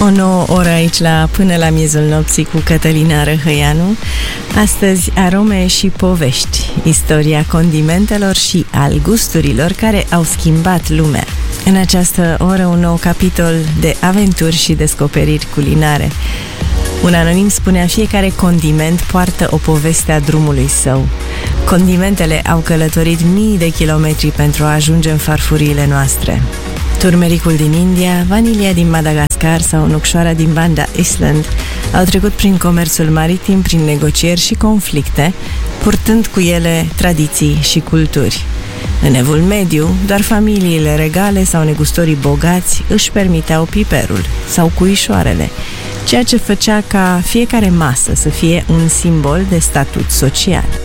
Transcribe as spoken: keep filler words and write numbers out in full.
O nouă oră aici la Până la miezul nopții cu Cătălina Răhăianu. Astăzi arome și povești, istoria condimentelor și al gusturilor care au schimbat lumea. În această oră un nou capitol de aventuri și descoperiri culinare. Un anonim spunea: fiecare condiment poartă o poveste a drumului său. Condimentele au călătorit mii de kilometri pentru a ajunge în farfuriile noastre. Turmericul din India, vanilia din Madagascar sau nucșoara din Banda Island au trecut prin comerțul maritim, prin negocieri și conflicte, purtând cu ele tradiții și culturi. În Evul Mediu, doar familiile regale sau negustorii bogați își permiteau piperul sau cuișoarele, ceea ce făcea ca fiecare masă să fie un simbol de statut social.